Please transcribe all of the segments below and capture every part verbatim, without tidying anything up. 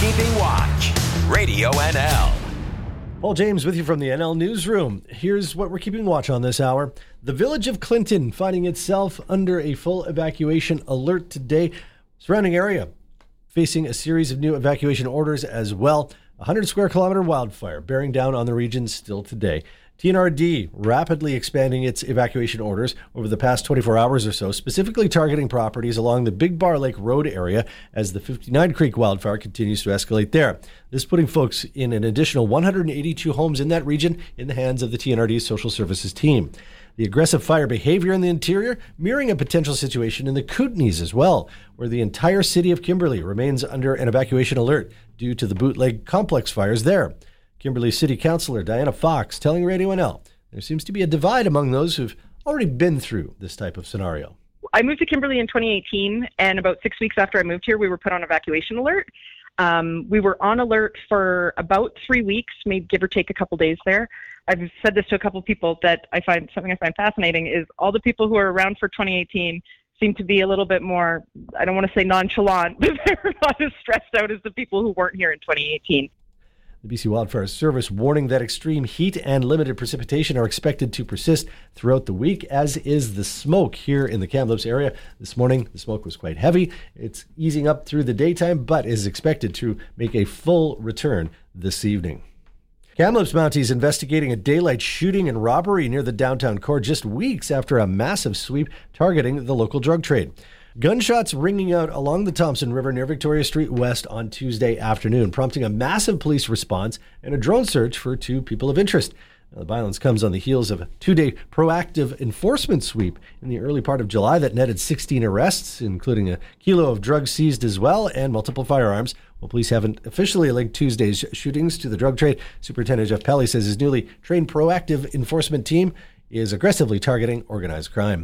Keeping Watch, Radio N L. Paul James with you from the N L Newsroom. Here's what we're keeping watch on this hour. The village of Clinton finding itself under a full evacuation alert today. Surrounding area facing a series of new evacuation orders as well. A one hundred square kilometer wildfire bearing down on the region still today. T N R D rapidly expanding its evacuation orders over the past twenty-four hours or so, specifically targeting properties along the Big Bar Lake Road area as the fifty-nine Creek wildfire continues to escalate there. This putting folks in an additional one hundred eighty-two homes in that region in the hands of the T N R D Social Services team. The aggressive fire behavior in the interior mirroring a potential situation in the Kootenays as well, where the entire city of Kimberley remains under an evacuation alert due to the Bootleg complex fires there. Kimberley City Councillor Diana Fox telling Radio N L there seems to be a divide among those who've already been through this type of scenario. I moved to Kimberley in twenty eighteen, and about six weeks after I moved here, we were put on evacuation alert. Um, we were on alert for about three weeks, maybe give or take a couple days there. I've said this to a couple people that I find something I find fascinating is all the people who are around for twenty eighteen seem to be a little bit more, I don't want to say nonchalant, but they're not as stressed out as the people who weren't here in twenty eighteen. The B C Wildfire Service warning that extreme heat and limited precipitation are expected to persist throughout the week, as is the smoke here in the Kamloops area. This morning, the smoke was quite heavy. It's easing up through the daytime, but is expected to make a full return this evening. Kamloops Mounties investigating a daylight shooting and robbery near the downtown core just weeks after a massive sweep targeting the local drug trade. Gunshots ringing out along the Thompson River near Victoria Street West on Tuesday afternoon, prompting a massive police response and a drone search for two people of interest. Now, the violence comes on the heels of a two-day proactive enforcement sweep in the early part of July that netted sixteen arrests, including a kilo of drugs seized as well and multiple firearms. While police haven't officially linked Tuesday's shootings to the drug trade, Superintendent Jeff Pelly says his newly trained proactive enforcement team is aggressively targeting organized crime.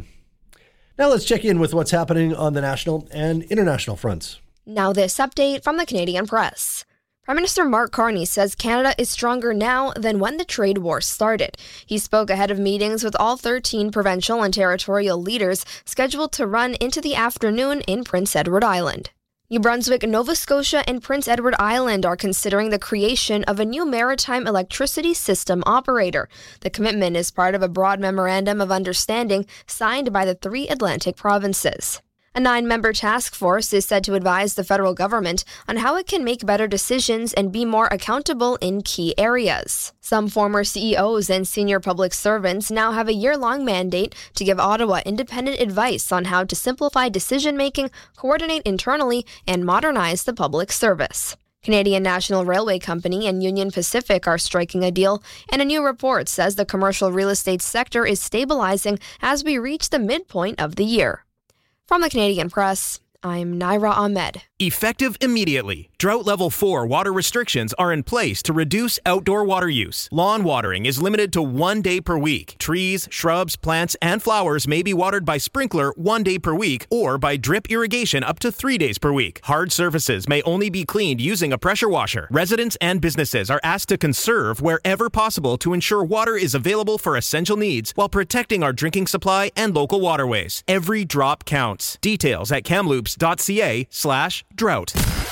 Now let's check in with what's happening on the national and international fronts. Now this update from the Canadian Press. Prime Minister Mark Carney says Canada is stronger now than when the trade war started. He spoke ahead of meetings with all thirteen provincial and territorial leaders scheduled to run into the afternoon in Prince Edward Island. New Brunswick, Nova Scotia, and Prince Edward Island are considering the creation of a new maritime electricity system operator. The commitment is part of a broad memorandum of understanding signed by the three Atlantic provinces. A nine-member task force is said to advise the federal government on how it can make better decisions and be more accountable in key areas. Some former C E Os and senior public servants now have a year-long mandate to give Ottawa independent advice on how to simplify decision-making, coordinate internally, and modernize the public service. Canadian National Railway Company and Union Pacific are striking a deal, and a new report says the commercial real estate sector is stabilizing as we reach the midpoint of the year. From the Canadian Press, I'm Naira Ahmed. Effective immediately. Drought Level four water restrictions are in place to reduce outdoor water use. Lawn watering is limited to one day per week. Trees, shrubs, plants, and flowers may be watered by sprinkler one day per week or by drip irrigation up to three days per week. Hard surfaces may only be cleaned using a pressure washer. Residents and businesses are asked to conserve wherever possible to ensure water is available for essential needs while protecting our drinking supply and local waterways. Every drop counts. Details at kamloops.ca slash drought.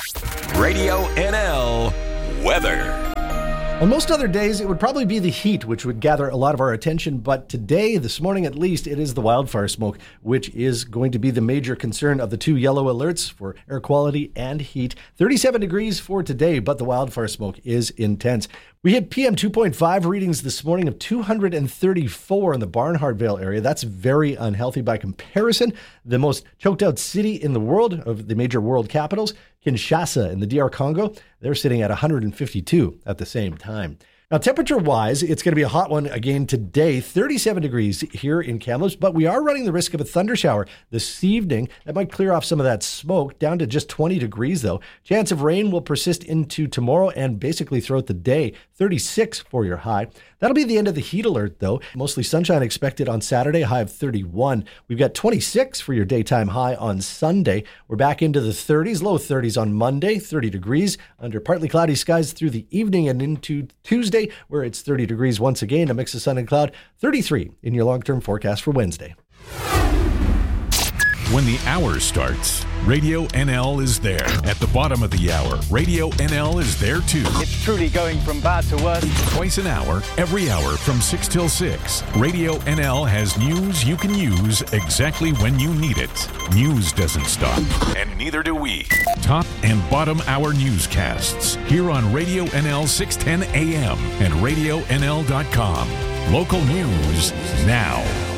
Radio N L weather. On most other days, it would probably be the heat which would gather a lot of our attention, but today, this morning at least, it is the wildfire smoke, which is going to be the major concern of the two yellow alerts for air quality and heat. thirty-seven degrees for today, but the wildfire smoke is intense. We hit P M two point five readings this morning of two hundred thirty-four in the Barnhart Vale area. That's very unhealthy by comparison. The most choked out city in the world of the major world capitals, Kinshasa in the D R Congo, they're sitting at one hundred fifty-two at the same time. Now, temperature-wise, it's going to be a hot one again today, thirty-seven degrees here in Kamloops, but we are running the risk of a thunder shower this evening. That might clear off some of that smoke, down to just twenty degrees, though. Chance of rain will persist into tomorrow and basically throughout the day, thirty-six for your high. That'll be the end of the heat alert, though. Mostly sunshine expected on Saturday, high of thirty-one. We've got twenty-six for your daytime high on Sunday. We're back into the thirties, low thirties on Monday, thirty degrees under partly cloudy skies through the evening and into Tuesday, where it's thirty degrees once again, a mix of sun and cloud, thirty-three in your long-term forecast for Wednesday. When the hour starts, Radio N L is there. At the bottom of the hour, Radio N L is there too. It's truly going from bad to worse. Twice an hour, every hour from six till six. Radio N L has news you can use exactly when you need it. News doesn't stop, and neither do we. Top and bottom hour newscasts here on Radio N L six ten A M and radio N L dot com. Local news now.